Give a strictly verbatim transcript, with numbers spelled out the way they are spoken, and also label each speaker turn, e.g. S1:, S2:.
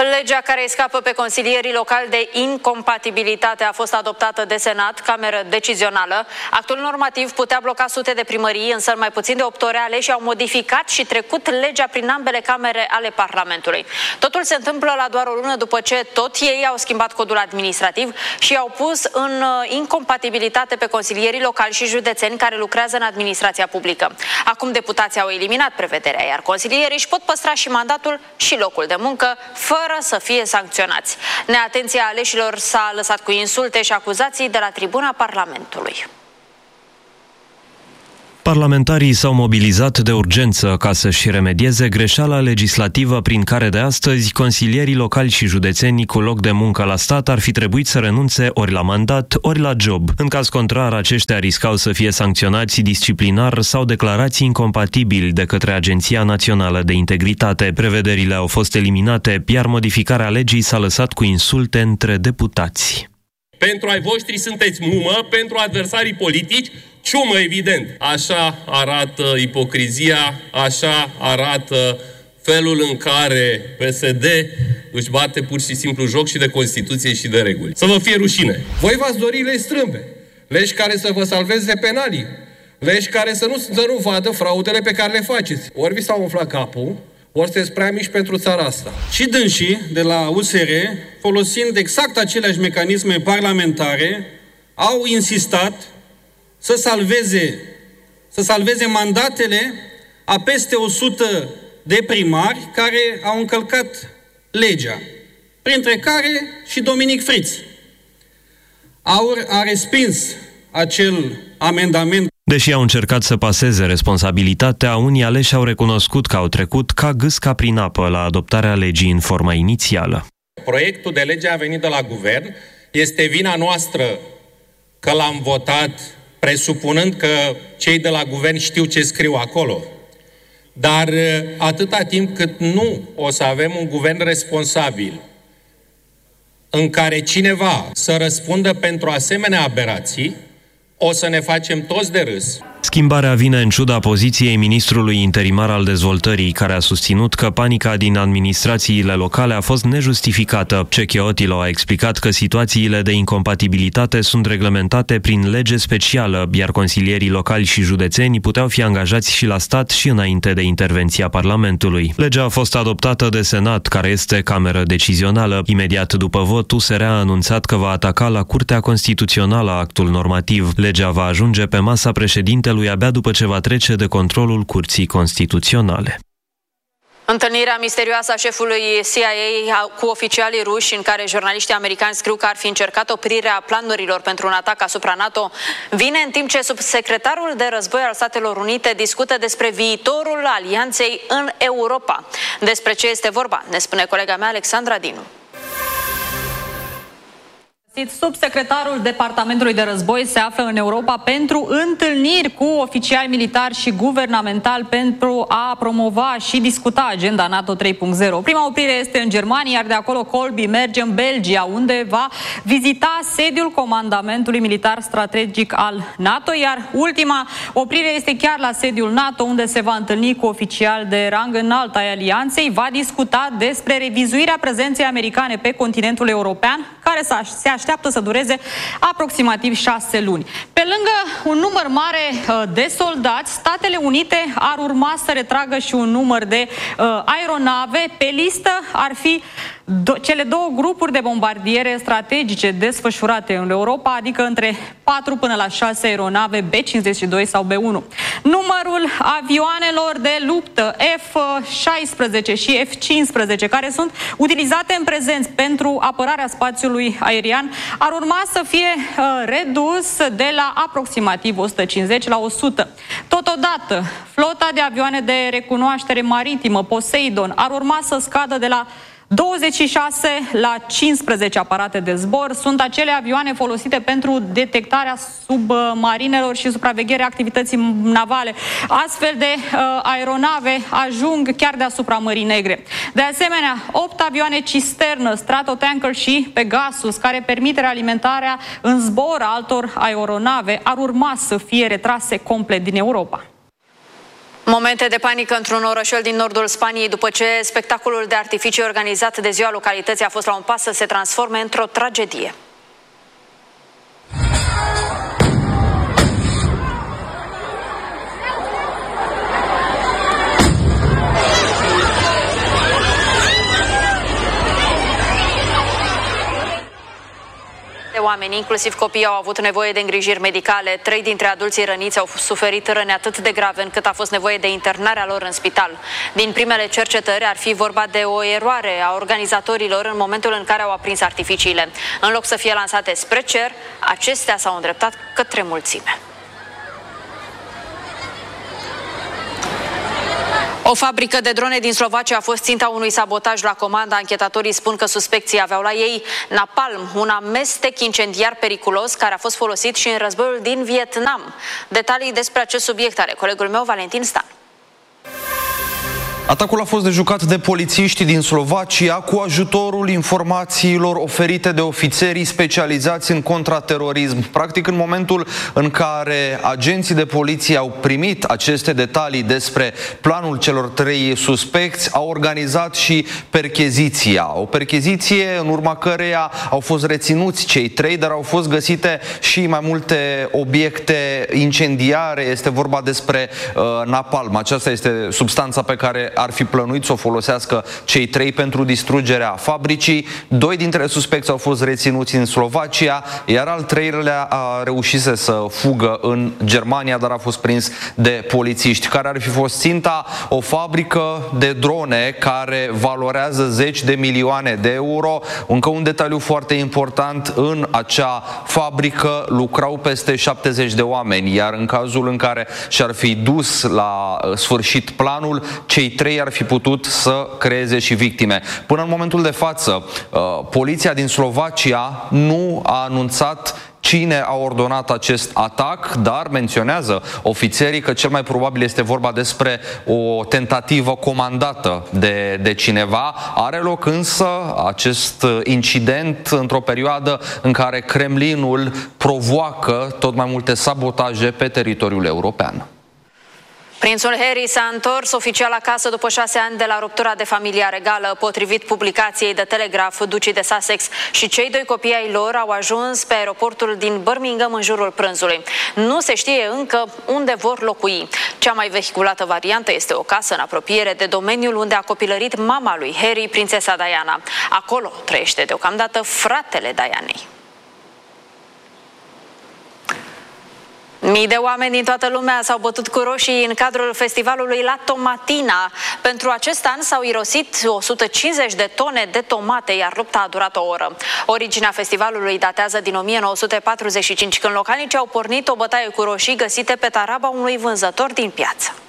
S1: Legea care îi scapă pe consilierii locali de incompatibilitate a fost adoptată de Senat, cameră decizională. Actul normativ putea bloca sute de primării, însă în mai puțin de opt ore aleșii au modificat și trecut legea prin ambele camere ale Parlamentului. Totul se întâmplă la doar o lună după ce tot ei au schimbat codul administrativ și au pus în incompatibilitate pe consilierii locali și județeni care lucrează în administrația publică. Acum deputații au eliminat prevederea, iar consilierii își pot păstra și mandatul și locul de muncă, fără să fie sancționați. Neatenția aleșilor s-a lăsat cu insulte și acuzații de la tribuna Parlamentului.
S2: Parlamentarii s-au mobilizat de urgență ca să-și remedieze greșeala legislativă prin care de astăzi consilierii locali și județenii cu loc de muncă la stat ar fi trebuit să renunțe ori la mandat, ori la job. În caz contrar, aceștia riscau să fie sancționați disciplinar sau declarați incompatibili de către Agenția Națională de Integritate. Prevederile au fost eliminate, iar modificarea legii s-a lăsat cu insulte între deputați.
S3: Pentru ai voștri sunteți mumă, pentru adversarii politici ciumă, evident. Așa arată ipocrizia, așa arată felul în care P S D își bate pur și simplu joc și de Constituție și de reguli. Să vă fie rușine!
S4: Voi v-ați dori legi strâmbe, legi care să vă salveze penalii, legi care să nu, să nu vadă fraudele pe care le faceți. Ori vi s-au umflat capul, ori sunteți prea mici pentru țara asta.
S5: Și dânsii de la U S R, folosind exact aceleași mecanisme parlamentare, au insistat să salveze, să salveze mandatele a peste o sută de primari care au încălcat legea, printre care și Dominic Friț. Aur a respins acel amendament.
S2: Deși au încercat să paseze responsabilitatea, unii aleși au recunoscut că au trecut ca gâsca prin apă la adoptarea legii în forma inițială.
S3: Proiectul de lege a venit de la guvern. Este vina noastră că l-am votat presupunând că cei de la guvern știu ce scriu acolo. Dar atâta timp cât nu o să avem un guvern responsabil în care cineva să răspundă pentru asemenea aberații, o să ne facem toți de râs.
S2: Schimbarea vine în ciuda poziției ministrului interimar al dezvoltării, care a susținut că panica din administrațiile locale a fost nejustificată. Cecheotilo a explicat că situațiile de incompatibilitate sunt reglementate prin lege specială, iar consilierii locali și județeni puteau fi angajați și la stat și înainte de intervenția Parlamentului. Legea a fost adoptată de Senat, care este cameră decizională. Imediat după vot, U S R a anunțat că va ataca la Curtea Constituțională actul normativ. Legea va ajunge pe masa președintelui abia după ce va trece de controlul Curții Constituționale.
S1: Întâlnirea misterioasă a șefului C I A cu oficialii ruși, în care jurnaliștii americani scriu că ar fi încercat oprirea planurilor pentru un atac asupra NATO, vine în timp ce subsecretarul de război al Statelor Unite discută despre viitorul alianței în Europa. Despre ce este vorba, ne spune colega mea Alexandra Dinu.
S6: Subsecretarul Departamentului de Război se află în Europa pentru întâlniri cu oficiali militari și guvernamentali pentru a promova și discuta agenda NATO trei punct zero. Prima oprire este în Germania, iar de acolo Colby merge în Belgia, unde va vizita sediul Comandamentului Militar Strategic al NATO, iar ultima oprire este chiar la sediul NATO, unde se va întâlni cu oficiali de rang înalt ai alianței, va discuta despre revizuirea prezenței americane pe continentul european, care se așteaptă să dureze aproximativ șase luni. Pe lângă un număr mare de soldați, Statele Unite ar urma să retragă și un număr de uh, aeronave. Pe listă ar fi do- cele două grupuri de bombardiere strategice desfășurate în Europa, adică între patru până la șase aeronave B cincizeci și doi sau B unu. Numărul avioanelor de luptă F șaisprezece și F cincisprezece, care sunt utilizate în prezent pentru apărarea spațiului aerian, ar urma să fie uh, redus de la aproximativ o sută cincizeci la o sută. Totodată, flota de avioane de recunoaștere maritimă Poseidon ar urma să scadă de la douăzeci și șase la cincisprezece aparate de zbor. Sunt acele avioane folosite pentru detectarea submarinelor și supravegherea activității navale. Astfel de uh, aeronave ajung chiar deasupra Mării Negre. De asemenea, opt avioane cisternă, Stratotanker și Pegasus, care permit realimentarea în zbor a altor aeronave, ar urma să fie retrase complet din Europa.
S1: Momente de panică într-un orășel din nordul Spaniei după ce spectacolul de artificii organizat de ziua localității a fost la un pas să se transforme într-o tragedie. Oameni, inclusiv copii, au avut nevoie de îngrijiri medicale. Trei dintre adulții răniți au suferit răni atât de grave încât a fost nevoie de internarea lor în spital. Din primele cercetări ar fi vorba de o eroare a organizatorilor în momentul în care au aprins artificiile. În loc să fie lansate spre cer, acestea s-au îndreptat către mulțime. O fabrică de drone din Slovacia a fost ținta unui sabotaj la comandă. Anchetatorii spun că suspecții aveau la ei napalm, un amestec incendiar periculos care a fost folosit și în războiul din Vietnam. Detalii despre acest subiect are colegul meu Valentin Stan.
S7: Atacul a fost dejucat de polițiști din Slovacia cu ajutorul informațiilor oferite de ofițerii specializați în contraterorism. Practic, în momentul în care agenții de poliție au primit aceste detalii despre planul celor trei suspecți, au organizat și percheziția. O percheziție în urma căreia au fost reținuți cei trei, dar au fost găsite și mai multe obiecte incendiare. Este vorba despre uh, napalm. Aceasta este substanța pe care ar fi plănuit să o folosească cei trei pentru distrugerea fabricii. Doi dintre suspecți au fost reținuți în Slovacia, iar al treilea a reușit să fugă în Germania, dar a fost prins de polițiști. Care ar fi fost ținta? O fabrică de drone care valorează zeci de milioane de euro. Încă un detaliu foarte important, în acea fabrică lucrau peste șaptezeci de oameni, iar în cazul în care și-ar fi dus la sfârșit planul, cei trei ar fi putut să creeze și victime. Până în momentul de față, poliția din Slovacia nu a anunțat cine a ordonat acest atac, dar menționează ofițerii că cel mai probabil este vorba despre o tentativă comandată de, de cineva. Are loc însă acest incident într-o perioadă în care Kremlinul provoacă tot mai multe sabotaje pe teritoriul european.
S1: Prințul Harry s-a întors oficial acasă după șase ani de la ruptura de familia regală. Potrivit publicației de Telegraph, ducii de Sussex și cei doi copii ai lor au ajuns pe aeroportul din Birmingham în jurul prânzului. Nu se știe încă unde vor locui. Cea mai vehiculată variantă este o casă în apropiere de domeniul unde a copilărit mama lui Harry, prințesa Diana. Acolo trăiește deocamdată fratele Dianei. Mii de oameni din toată lumea s-au bătut cu roșii în cadrul festivalului La Tomatina. Pentru acest an s-au irosit o sută cincizeci de tone de tomate, iar lupta a durat o oră. Originea festivalului datează din o mie nouă sute patruzeci și cinci, când localnicii au pornit o bătaie cu roșii găsite pe taraba unui vânzător din piață.